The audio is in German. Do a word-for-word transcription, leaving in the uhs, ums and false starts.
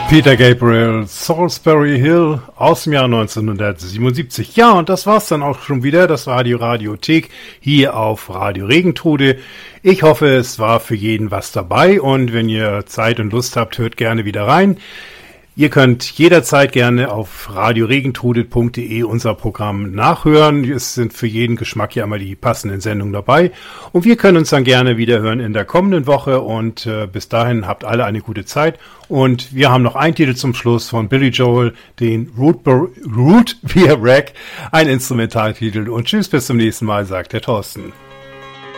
Peter Gabriel, Salisbury Hill aus dem Jahr neunzehnhundertsiebenundsiebzig. Ja, und das war's dann auch schon wieder. Das war die Radiothek hier auf Radio Regentrude. Ich hoffe, es war für jeden was dabei und wenn ihr Zeit und Lust habt, hört gerne wieder rein. Ihr könnt jederzeit gerne auf radio regentrude punkt de unser Programm nachhören. Es sind für jeden Geschmack ja immer die passenden Sendungen dabei. Und wir können uns dann gerne wieder hören in der kommenden Woche. Und äh, bis dahin habt alle eine gute Zeit. Und wir haben noch einen Titel zum Schluss von Billy Joel, den Root, Root Beer Rack, ein Instrumentaltitel. Und tschüss, bis zum nächsten Mal, sagt der Thorsten.